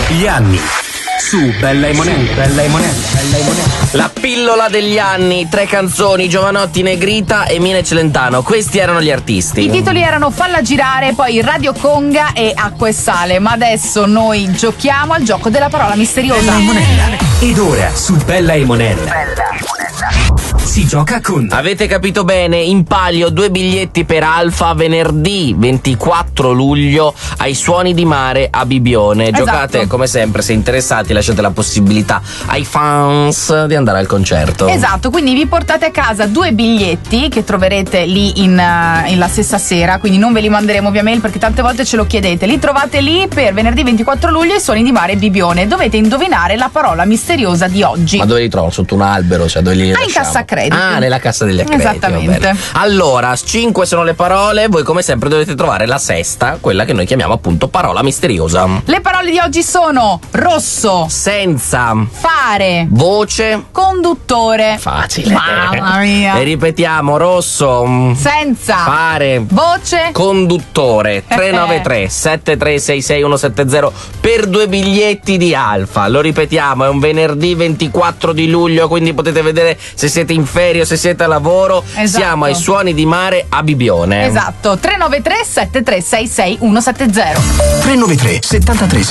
Gli anni su Bella e Monella. La pillola degli anni, 3 canzoni, Giovanotti, Negrita e Mina Celentano. Questi erano gli artisti. I titoli erano Falla girare, poi Radio Conga e Acqua e Sale. Ma adesso noi giochiamo al gioco della parola misteriosa. Bella e Monella. Ed ora su Bella e Monella si gioca con... Avete capito bene, in palio 2 biglietti per Alfa venerdì 24 luglio ai Suoni di Mare a Bibione. Esatto. Giocate come sempre, se interessati lasciate la possibilità ai fans di andare al concerto. Esatto, quindi vi portate a casa 2 biglietti che troverete lì in la stessa sera, quindi non ve li manderemo via mail perché tante volte ce lo chiedete. Li trovate lì per venerdì 24 luglio ai Suoni di Mare Bibione. Dovete indovinare la parola misteriosa di oggi. Ma dove li trovo? Sotto un albero? Cioè dove li in lasciamo? cassa crediti. Ah, nella cassa degli accrediti. Esattamente. Va bene. Allora, 5 sono le parole, voi come sempre dovete trovare la sesta, quella che noi chiamiamo appunto parola misteriosa. Le parole di oggi sono rosso, Senza, fare, voce, conduttore. facile. Mamma mia. E ripetiamo, rosso, Senza, fare, voce, conduttore. 393 7366 170 per 2 biglietti di Alfa. Lo ripetiamo, è un venerdì 24 di luglio, quindi potete vedere se siete in ferie o se siete a lavoro. Esatto. Siamo ai Suoni di Mare a Bibione. Esatto, 393 7366 170. 393 73